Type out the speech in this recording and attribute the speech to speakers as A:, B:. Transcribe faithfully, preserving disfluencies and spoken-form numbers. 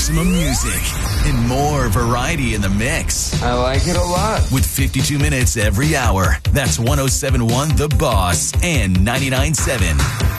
A: maximum music and more variety in the mix.
B: I like it a lot.
A: With fifty-two minutes every hour. That's one oh seven point one The Boss and ninety-nine point seven